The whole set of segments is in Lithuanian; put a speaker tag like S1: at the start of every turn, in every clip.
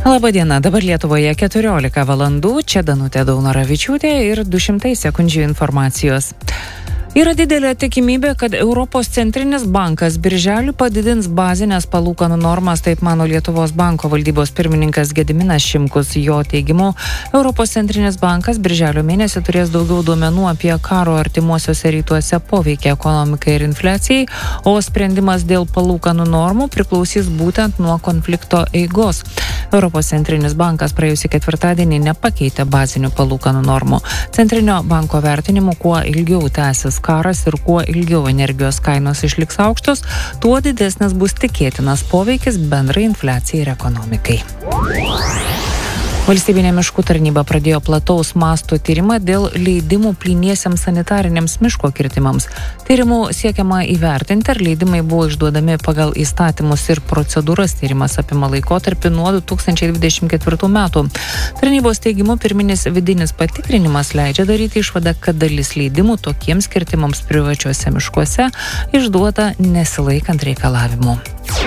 S1: Labadiena, dabar Lietuvoje 14 valandų, čia Danutė Daunoravičiūtė ir 200 sekundžių informacijos. Yra didelė tikimybė, kad Europos centrinis bankas birželį padidins bazinės palūkanų normas, taip mano Lietuvos banko valdybos pirmininkas Gediminas Šimkus. Jo teigimu, Europos centrinis bankas birželio mėnesį turės daugiau duomenų apie karo artimuosiuose rytuose poveikį ekonomikai ir infliacijai, o sprendimas dėl palūkanų normų priklausys būtent nuo konflikto eigos. Europos centrinis bankas praėjusį ketvirtadienį nepakeitė bazinių palūkanų normų. Centrinio banko vertinimu, kuo ilgiau tęsis karas ir kuo ilgiau energijos kainos išliks aukštos, tuo didesnis bus tikėtinas poveikis bendrai infliacijai ir ekonomikai. Valstybinė miškų tarnyba pradėjo plataus masto tyrimą dėl leidimų plyniesiems sanitariniams miško kirtimams. Tyrimų siekiama įvertinti, ar leidimai buvo išduodami pagal įstatymus ir procedūras. Tyrimas apima laikotarpį nuo 2024 metų. Tarnybos teigimu, pirminis vidinis patikrinimas leidžia daryti išvadą, kad dalis leidimų tokiems kirtimams privačiuose miškuose išduota nesilaikant reikalavimų.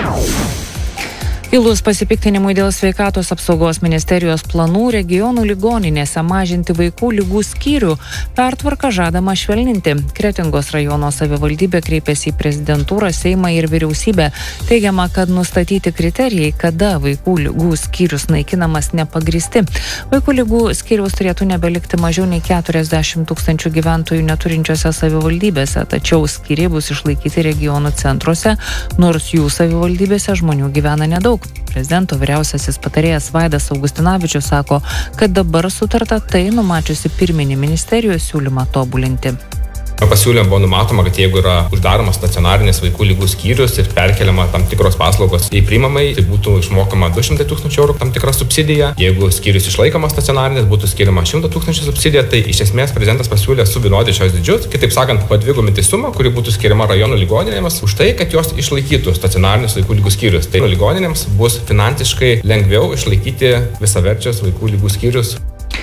S1: Kilus pasipiktinimui dėl sveikatos apsaugos ministerijos planų regionų ligoninėse mažinti vaikų ligų skyrių, pertvarką žadama švelninti. Kretingos rajono savivaldybė kreipėsi į prezidentūrą, Seimą ir vyriausybę. Teigiama, kad nustatyti kriterijai, kada vaikų ligų skyrius naikinamas, nepagristi. Vaikų ligų skyrius turėtų nebelikti mažiau nei 40 000 gyventojų neturinčiose savivaldybėse, tačiau skyriai bus išlaikyti regionų centruose, nors jų savivaldybėse žmonių gyvena nedaug. Prezidento vyriausiasis patarėjas Vaidas Augustinavičius sako, kad dabar sutarta tai numačiusi pirminį ministerijos siūlymą tobulinti.
S2: Pasiūlyme buvo numatoma, kad jeigu yra uždaromas stacionarinis vaikų ligų skyrius ir perkeliama tam tikros paslaugos į priimamąjį, tai būtų išmokama 200 000 eurų tam tikra subsidija. Jeigu skyrius išlaikomas stacionarinis, būtų skiriama 100 000 subsidija. Tai iš esmės prezidentas pasiūlė suvienodinti šios dydžius, kitaip sakant, padvigubinti sumą, kuri būtų skiriama rajonų ligoninėms už tai, kad jos išlaikytų stacionarinius vaikų ligų skyrius. Tai ligoninėms bus finansiškai lengviau išlaikyti visaverčius vaikų ligų skyrius.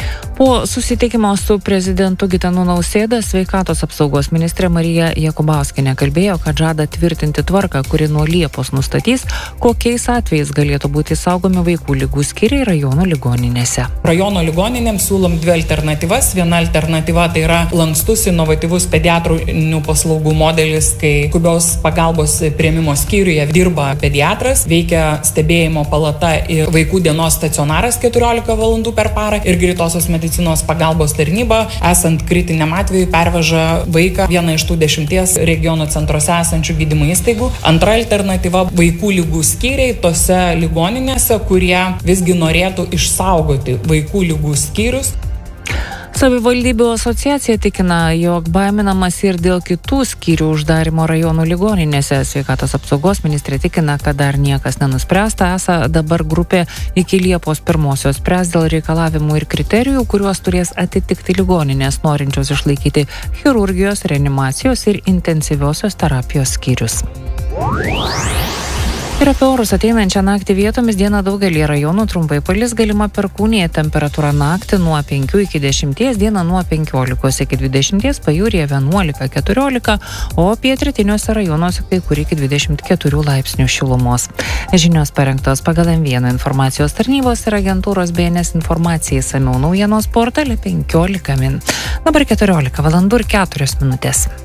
S1: Po susitikimo su prezidentu Gitanu Nausėda sveikatos apsaugos ministrė Marija Jakubauskienė kalbėjo, kad žada tvirtinti tvarką, kuri nuo Liepos nustatys, kokiais atvejais galėtų būti saugomi vaikų ligų skyriai rajono ligoninėse.
S3: Rajono ligoninėms siūlom dvi alternatyvas. Viena alternatyva tai yra lankstus inovatyvus pediatrinių paslaugų modelis, kai skubios pagalbos priėmimo skyriuje dirba pediatras, veikia stebėjimo palata ir vaikų dienos stacionaras 14 valandų per parą ir greitosios medicinos pagalbos tarnyba, esant kritiniam atveju, perveža vaiką vieną iš tų 10 regionų centruose esančių gydymo įstaigų. Antra alternatyva - vaikų ligų skyriai tose ligoninėse, kurie visgi norėtų išsaugoti vaikų ligų skyrius.
S1: Savivaldybių asociacija tikina, jog baiminamas ir dėl kitų skyrių uždarimo rajonų ligoninėse. Sveikatos apsaugos ministrė tikina, kad dar niekas nenuspręsta, esą dabar grupė iki Liepos 1 spręs dėl reikalavimų ir kriterijų, kuriuos turės atitikti ligoninės, norinčios išlaikyti chirurgijos, reanimacijos ir intensyviosios terapijos skyrius. Ir apie orus ateinančią naktį vietomis dieną daugelį rajonų trumpai palis, galima perkūnija, temperatūra naktį nuo 5 iki 10, dieną nuo 15 iki 20, pajūryje 11-14, o pietrytiniuose rajonuose kai kur iki 24 laipsnių šilumos. Žinios parengtos pagal M1 informacijos tarnybos ir agentūros BNS informacijai, išsamiau naujienos portale 15 min. Dabar 14 valandų ir 4 minutės.